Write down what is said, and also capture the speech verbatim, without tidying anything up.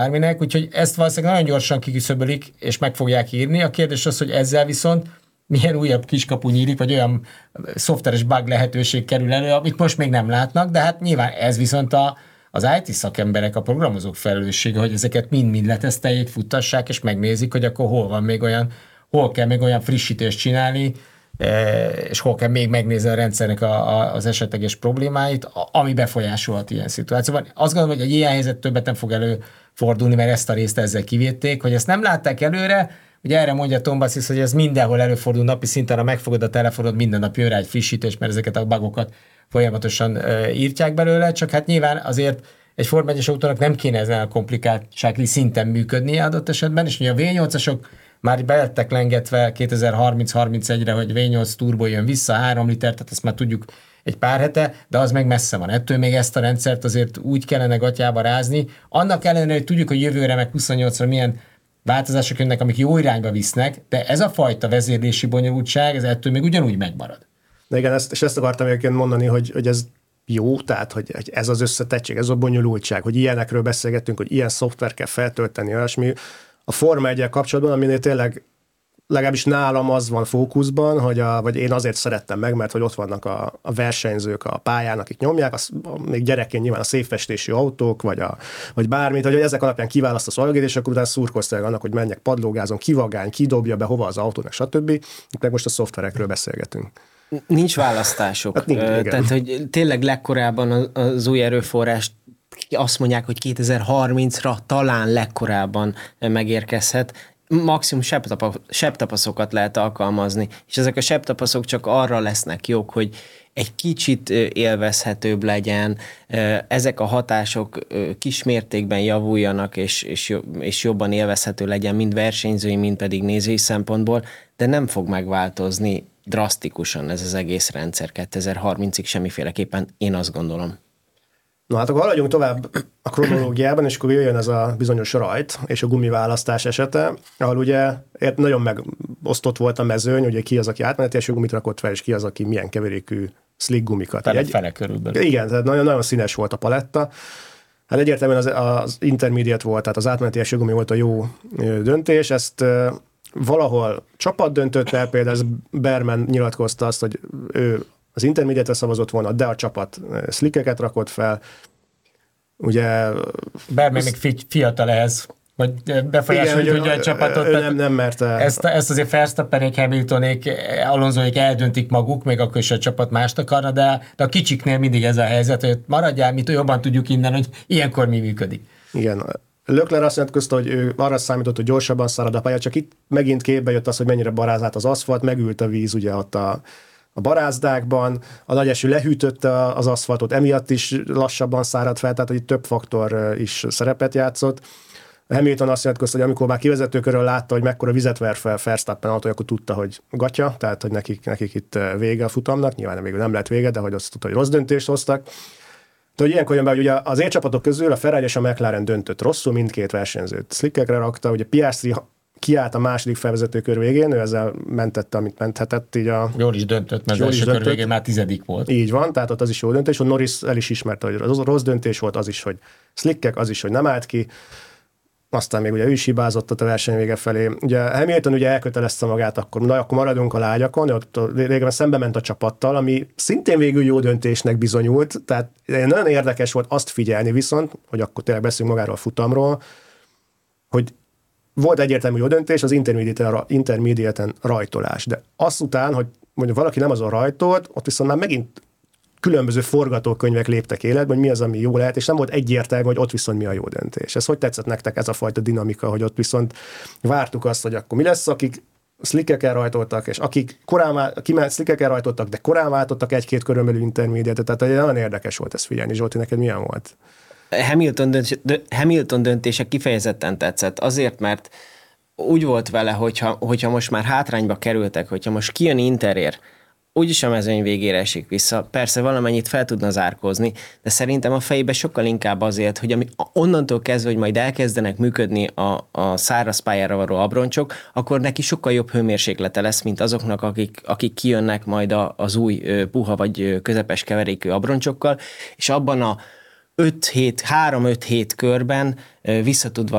bárminek, úgyhogy ezt valószínűleg nagyon gyorsan kiküszöbölik, és meg fogják írni. A kérdés az, hogy ezzel viszont milyen újabb kiskapu nyílik, vagy olyan szoftveres bug lehetőség kerül elő, amit most még nem látnak, de hát nyilván ez viszont a, az i té szakemberek, a programozók felelőssége, hogy ezeket mind-mind leteszteljék, futtassák, és megnézik, hogy akkor hol van még olyan, hol kell még olyan frissítést csinálni, és hol kell még megnézni a rendszernek a, a, az esetleges problémáit, ami befolyásolhat ilyen szituációban. Azt gondolom, hogy egy ilyen helyzet többet nem fog előfordulni, mert ezt a részt ezzel kivédték, hogy ezt nem látták előre. Ugye erre mondja Tombazis, hogy ez mindenhol előfordul napi szinten, ha megfogod a telefonod, minden nap jön rá egy frissítés, mert ezeket a bugokat folyamatosan uh, írtják belőle, csak hát nyilván azért egy Form egyes autónak nem kéne ezen a komplikáltsági szinten működnie adott esetben, és ugye a vé nyolcasok már belettek lengetve kétezer-harminc harmincegyre, hogy vé nyolc turbo jön vissza, három liter, tehát ezt már tudjuk egy pár hete, de az meg messze van. Ettől még ezt a rendszert azért úgy kellene gatyába rázni. Annak ellenére, hogy tudjuk, hogy jövőre meg huszonnyolcra milyen változások jönnek, amik jó irányba visznek, de ez a fajta vezérlési bonyolultság, ez ettől még ugyanúgy megmarad. De igen, ezt, és ezt akartam egyébként mondani, hogy, hogy ez jó, tehát hogy, hogy ez az összetettség, ez a bonyolultság, hogy ilyenekről beszélgetünk, hogy ilyen szoftver kell feltölteni, olyasmi. A Forma egyel kapcsolatban, aminél tényleg legalábbis nálam az van fókuszban, hogy a, vagy én azért szerettem meg, mert hogy ott vannak a, a versenyzők a pályán, akik nyomják, az, még gyerekként nyilván a szépfestésű autók, vagy, a, vagy bármit, hogy ezek alapján kiválasztasz a algoritmus, és akkor utána szurkolsz annak, hogy menjek padlógázon, kivagány, kidobja be hova az autónak, stb. Itt meg most a szoftverekről beszélgetünk. Nincs választások. Hát nincs, tehát, hogy tényleg legkorábban az új erőforrást azt mondják, hogy kétezer-harmincra talán legkorábban megérkezhet, maximum sebtapaszokat lehet alkalmazni, és ezek a sebtapaszok csak arra lesznek jók, hogy egy kicsit élvezhetőbb legyen, ezek a hatások kismértékben javuljanak, és, és, és jobban élvezhető legyen, mind versenyzői, mind pedig nézői szempontból, de nem fog megváltozni drasztikusan ez az egész rendszer kétezer-harmincig semmiféleképpen, én azt gondolom. Na hát akkor haladjunk tovább a kronológiában, és akkor jöjjön ez a bizonyos rajt és a gumiválasztás esete, ahol ugye nagyon megosztott volt a mezőny, ugye ki az, aki átmeneti gumit rakott fel, és ki az, aki milyen keverékű slick gumikat. Tehát egy fele körülbelül. Igen, tehát nagyon-nagyon színes volt a paletta. Hát egyértelműen az, az intermediate volt, tehát az átmeneti gumi volt a jó döntés, ezt valahol csapat döntött el, például Berman nyilatkozta azt, hogy ő az intermediate-re szavazott volna, de a csapat slickeket rakott fel. Ugye... Berman még fiatal ehhez, vagy befolyásolni tudja a csapatot. Ő nem, nem merte. Ezt, ezt azért Verstappenék, Hamiltonék, Alonsoék eldöntik maguk, még akkor is a csapat mást akarna, de, de a kicsiknél mindig ez a helyzet, hogy maradjál, mi jobban tudjuk innen, hogy ilyenkor mi működik. Igen. Leclerc azt nyilatkozta, hogy ő arra számított, hogy gyorsabban szárad a pálya, csak itt megint képbe jött az, hogy mennyire barázált az aszfalt, megült a víz ugye ott a a barázdákban, a nagy eső lehűtötte az aszfaltot, emiatt is lassabban szárad fel, tehát hogy több faktor is szerepet játszott. Hamilton azt nyilatkozta, hogy amikor már kivezetőkörről látta, hogy mekkora vizet ver fel Verstappen autó, akkor tudta, hogy gatya, tehát hogy nekik, nekik itt vége a futamnak, nyilván végül nem lett vége, de hogy azt tudta, hogy rossz döntést hoztak. De hogy ilyenkor jön be, hogy ugye az élcsapatok közül a Ferrari és a McLaren döntött rosszul, mindkét versenyzőt slickekre rakta, ugye Piastri kiállt a második felvezetőkör végén, ő ezzel mentette, amit menthetett. Így a... Jól is döntött, mert az első kör végén már tizedik volt. Így van, tehát ott az is jó döntés, hogy Norris el is ismerte, hogy az rossz döntés volt, az is, hogy slickek, az is, hogy nem állt ki. Aztán még ugye ő is hibázott ott a verseny vége felé. Ugye Hamilton ugye elkötelezte magát, akkor, na, akkor maradunk a lágyakon, ott végül szembe ment a csapattal, ami szintén végül jó döntésnek bizonyult, tehát nagyon érdekes volt azt figyelni viszont, hogy akkor tényleg beszélünk magáról a futamról, hogy volt egyértelmű jó döntés, az intermediate-en, intermediate-en rajtolás, de azután, hogy mondjuk valaki nem azon rajtolt, ott viszont már megint különböző forgatókönyvek léptek életbe, hogy mi az, ami jó lehet, és nem volt egyértelmű, hogy ott viszont mi a jó döntés. Ez hogy tetszett nektek ez a fajta dinamika, hogy ott viszont vártuk azt, hogy akkor mi lesz, akik slickekkel rajtoltak, és akik korán kiment slickekkel rajtoltak, de korán váltottak egy-két körön belül intermediate, tehát nagyon érdekes volt ezt figyelni. Zsolti, neked milyen volt? Hamilton, döntés, Hamilton döntése kifejezetten tetszett, azért, mert úgy volt vele, hogyha, hogyha most már hátrányba kerültek, hogyha most kijön Interér, úgyis a mezőny végére esik vissza. Persze valamennyit fel tudna zárkózni, de szerintem a fejébe sokkal inkább azért, hogy ami, onnantól kezdve, hogy majd elkezdenek működni a, a száraz pályára való abroncsok, akkor neki sokkal jobb hőmérséklete lesz, mint azoknak, akik, akik kijönnek majd a, az új puha vagy közepes keverékű abroncsokkal, és abban a öt hét, három-öt hét körben vissza tud